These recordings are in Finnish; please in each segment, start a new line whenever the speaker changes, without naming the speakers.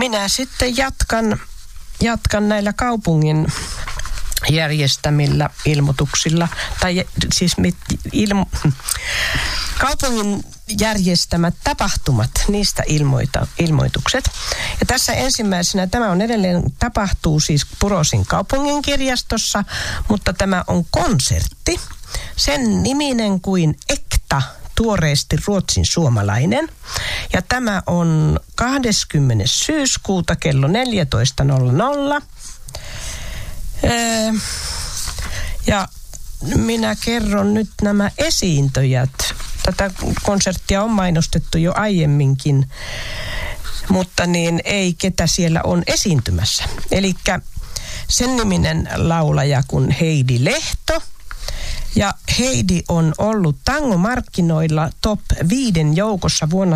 Minä sitten jatkan näillä kaupungin järjestämillä ilmoituksilla, tai siis kaupungin järjestämät tapahtumat, niistä ilmoitukset. Ja tässä ensimmäisenä, tämä on edelleen, tapahtuu siis Purosin kaupungin kirjastossa, mutta tämä on konsertti. Sen niminen kuin Ekta, tuoreesti ruotsin suomalainen. Ja tämä on 20. syyskuuta kello 14.00. Ja minä kerron nyt nämä esiintyjät. Tätä konserttia on mainostettu jo aiemminkin, mutta niin ei ketä siellä on esiintymässä. Elikkä sen niminen laulaja kuin Heidi Lehto. Ja Heidi on ollut tangomarkkinoilla top 5 joukossa vuonna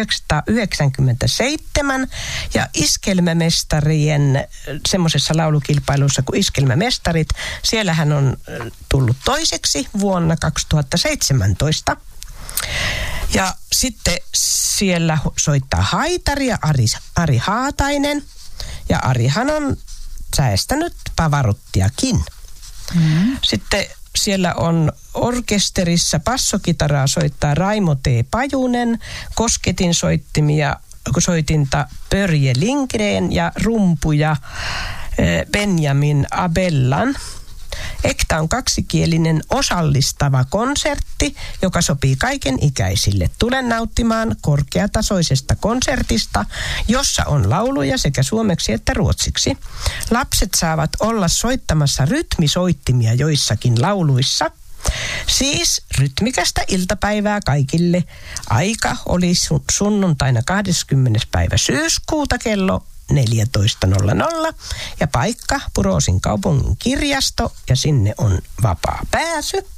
1997 ja iskelmämestarien semmoisessa laulukilpailussa kuin Iskelmämestarit. Siellä hän on tullut toiseksi vuonna 2017. Ja sitten siellä soittaa haitaria Ari Haatainen ja Arihan on säästänyt Pavarottiakin. Sitten siellä on orkesterissa bassokitaraa soittaa Raimo T. Pajunen, kosketin soitinta Börje Lindgren ja rumpuja Benjamin Abellan. Ekta on kaksikielinen osallistava konsertti, joka sopii kaiken ikäisille. Tule nauttimaan korkeatasoisesta konsertista, jossa on lauluja sekä suomeksi että ruotsiksi. Lapset saavat olla soittamassa rytmisoittimia joissakin lauluissa. Siis rytmikästä iltapäivää kaikille. Aika oli sunnuntaina 20. päivä syyskuuta kello 14.00 ja paikka Purosin kaupungin kirjasto ja sinne on vapaa pääsy.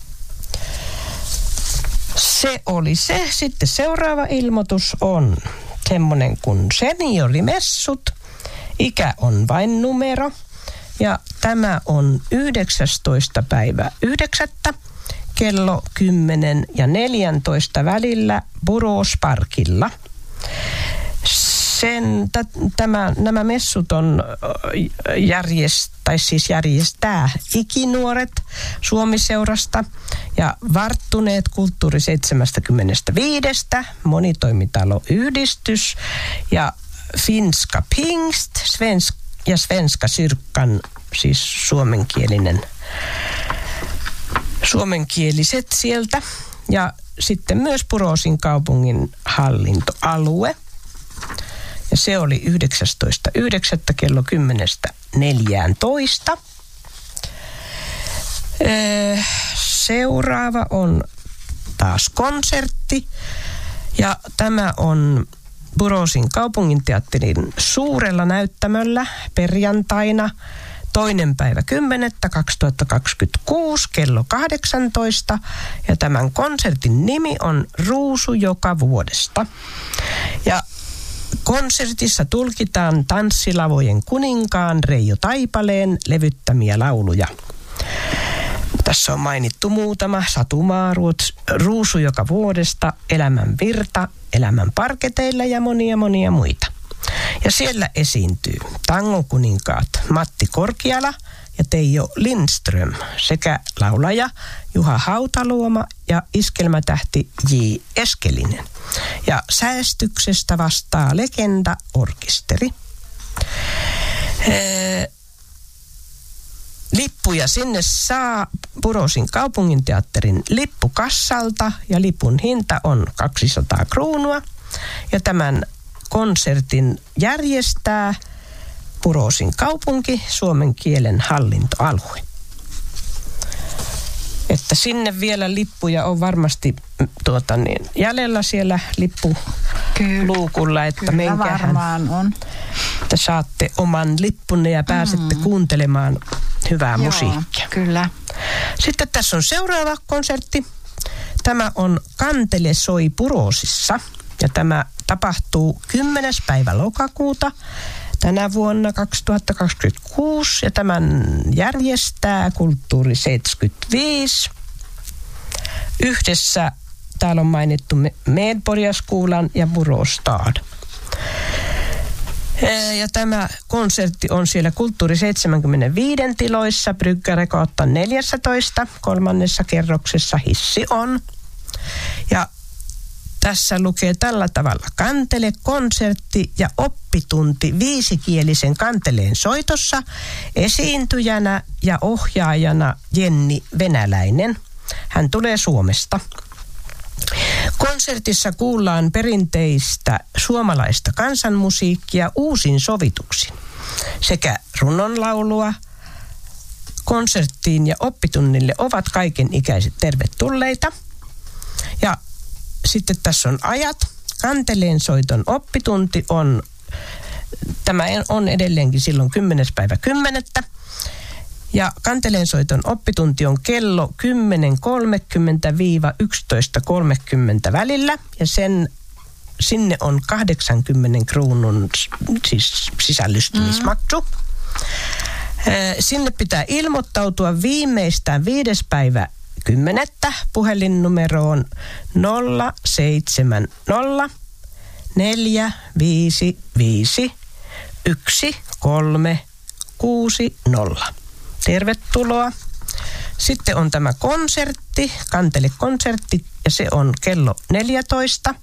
Se oli se. Sitten seuraava ilmoitus on semmoinen kuin seniorimessut. Ikä on vain numero ja tämä on 19. päivä 9. kello 10 ja 14 välillä Burosparkilla. Nämä messut on järjestää Ikinuoret Suomi-seurasta ja Varttuneet kulttuuri 75, monitoimitaloyhdistys ja Finska Pingst ja Svenska Syrkan, siis suomenkieliset sieltä ja sitten myös Purosin kaupungin hallintoalue. Ja se oli 19.9. kello 10.14. Seuraava on taas konsertti. Ja tämä on Purosin kaupunginteatterin suurella näyttämöllä perjantaina 2.10.2026 kello 18. Ja tämän konsertin nimi on Ruusu joka vuodesta. Ja konsertissa tulkitaan Tanssilavojen kuninkaan Reijo Taipaleen levyttämiä lauluja. Tässä on mainittu muutama: Satumaa, Ruusu joka vuodesta, Elämän virta, Elämän parketeilla ja monia muita. Ja siellä esiintyy tangon kuninkaat Matti Korkiala ja Teijo Lindström sekä laulaja Juha Hautaluoma ja iskelmätähti J. Eskelinen. Ja säestyksestä vastaa Legenda-orkesteri. Lippuja sinne saa Purosin kaupunginteatterin lippukassalta ja lipun hinta on 200 kruunua. Ja tämän konsertin järjestää Purosin kaupunki, suomen kielen hallintoalue. Että sinne vielä lippuja on varmasti jäljellä siellä lippuluukulla, että menkähän.
Varmaan on.
Että saatte oman lippunne ja pääsette kuuntelemaan hyvää musiikkia.
Kyllä.
Sitten tässä on seuraava konsertti. Tämä on Kantele soi Purosissa ja tämä tapahtuu 10. päivä lokakuuta tänä vuonna 2026 ja tämän järjestää Kulttuuri 75. Yhdessä täällä on mainittu Medborgarskolan ja Burostad. Ja tämä konsertti on siellä Kulttuuri 75 tiloissa, Bryggaregatan 14, 3. kerroksessa, hissi on. Ja tässä lukee tällä tavalla: kantele, konsertti ja oppitunti viisikielisen kanteleen soitossa, esiintyjänä ja ohjaajana Jenni Venäläinen. Hän tulee Suomesta. Konsertissa kuullaan perinteistä suomalaista kansanmusiikkia uusin sovituksin sekä runnonlaulua. Konserttiin ja oppitunnille ovat kaikenikäiset tervetulleita. Ja sitten tässä on ajat. Kanteleen soiton oppitunti tämä on edelleenkin silloin 10.10. Ja kanteleen soiton oppitunti on kello 10.30–11.30 välillä. Ja sinne on 80 kruunun siis sisällystymismaksu. Sinne pitää ilmoittautua viimeistään 5.10. puhelinnumeroon 070 455 1360. Tervetuloa. Sitten on tämä konsertti, kantelekonsertti, ja se on kello 14.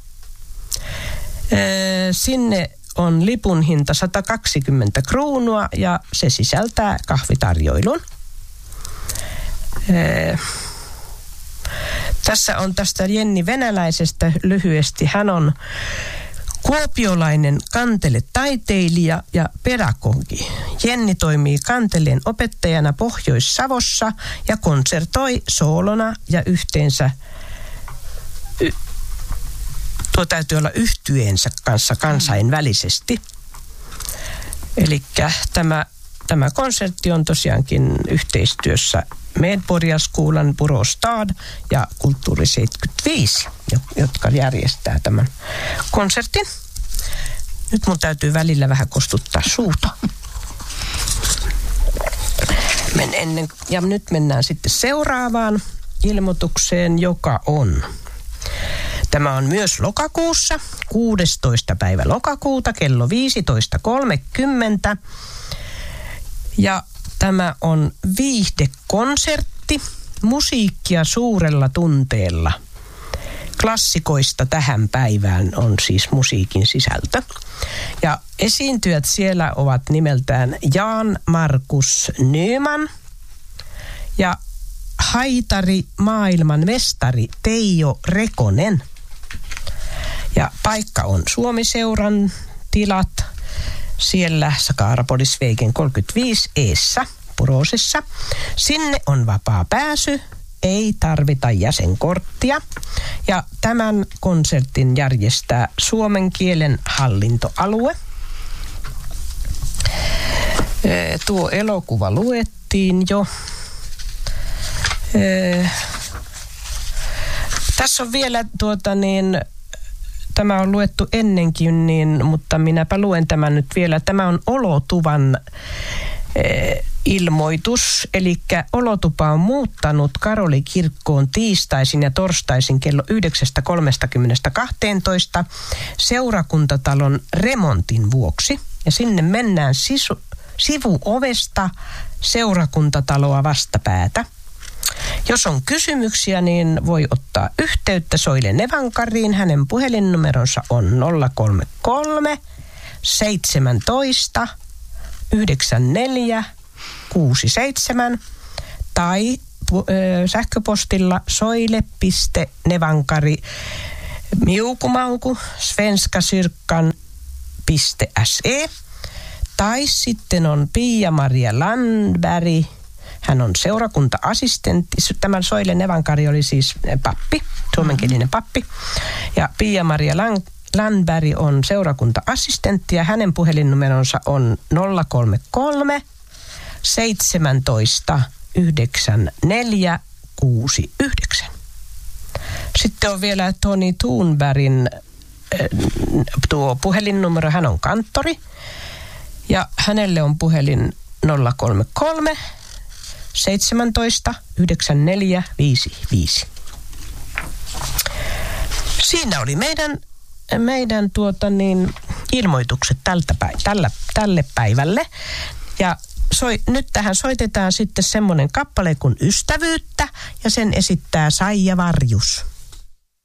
Sinne on lipun hinta 120 kruunua ja se sisältää kahvitarjoilun. Tässä on tästä Jenni Venäläisestä lyhyesti. Hän on kuopiolainen kanteletaiteilija ja pedagogi. Jenni toimii kanteleen opettajana Pohjois-Savossa ja konsertoi soolona ja yhteensä, täytyy olla yhtyeensä kanssa kansainvälisesti. Eli tämä konsertti on tosiaankin yhteistyössä Medborgarskolan Boråstad ja Kulttuuri 75, jotka järjestää tämän konsertin. Nyt mun täytyy välillä vähän kostuttaa suuta. Ja nyt mennään sitten seuraavaan ilmoitukseen, joka on. Tämä on myös lokakuussa, 16. päivä lokakuuta, kello 15.30. Ja tämä on viihdekonsertti, musiikkia suurella tunteella. Klassikoista tähän päivään on siis musiikin sisältö. Ja esiintyjät siellä ovat nimeltään Jan Markus Nyman ja haitari maailman mestari Teijo Rekonen. Ja paikka on Suomi-seuran tilat siellä Sakarapolisveiken 35 eessä Purosessa. Sinne on vapaa pääsy, ei tarvita jäsenkorttia. Ja tämän konsertin järjestää suomen kielen hallintoalue. Tuo elokuva luettiin jo. Tässä on vielä tämä on luettu ennenkin, mutta minäpä luen tämän nyt vielä. Tämä on Olotuvan ilmoitus, eli Olotupa on muuttanut Karolikirkkoon tiistaisin ja torstaisin kello 9.30–12 seurakuntatalon remontin vuoksi. Ja sinne mennään sivuovesta seurakuntataloa vastapäätä. Jos on kysymyksiä, niin voi ottaa yhteyttä Soile Nevankariin. Hänen puhelinnumeronsa on 033 17 94 67 tai sähköpostilla soile.nevankari@svenskakyrkan.se tai sitten on Pia-Maria Landberg. Hän on seurakunta-assistentti. Tämän Soile Nevankari oli siis pappi, suomenkielinen pappi. Ja Pia-Maria Landberg on seurakunta-assistentti ja hänen puhelinnumeronsa on 033 17 94 69. Sitten on vielä Toni Thunbergin tuo puhelinnumero. Hän on kanttori ja hänelle on puhelin 033 17 94 55. Siinä oli meidän ilmoitukset tälle päivälle. Ja nyt tähän soitetaan sitten semmoinen kappale kuin Ystävyyttä, ja sen esittää Saija Varjus.